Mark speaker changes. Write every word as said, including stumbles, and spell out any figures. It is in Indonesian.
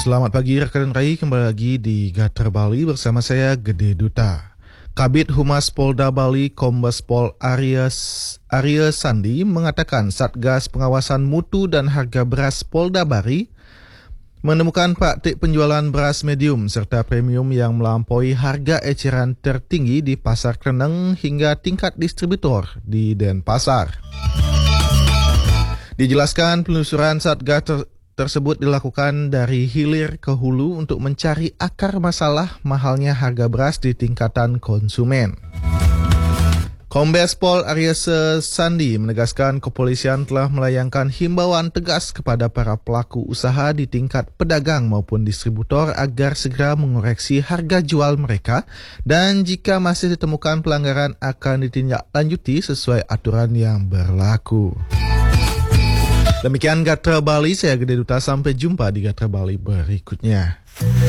Speaker 1: Selamat pagi rekan Rai, kembali lagi di Gatra Bali bersama saya Gede Duta. Kabid Humas Polda Bali Kombes Pol Arya, Arya Sandi mengatakan Satgas Pengawasan Mutu dan Harga Beras Polda Bali menemukan praktik penjualan beras medium serta premium yang melampaui harga eceran tertinggi di Pasar Kreneng hingga tingkat distributor di Denpasar. Dijelaskan penelusuran Satgas ter- tersebut dilakukan dari hilir ke hulu untuk mencari akar masalah mahalnya harga beras di tingkatan konsumen. Kombes Pol Arya Sandi menegaskan kepolisian telah melayangkan himbauan tegas kepada para pelaku usaha di tingkat pedagang maupun distributor agar segera mengoreksi harga jual mereka dan jika masih ditemukan pelanggaran akan ditindaklanjuti sesuai aturan yang berlaku. Demikian Gatra Bali, saya Gede Duta, sampai jumpa di Gatra Bali berikutnya.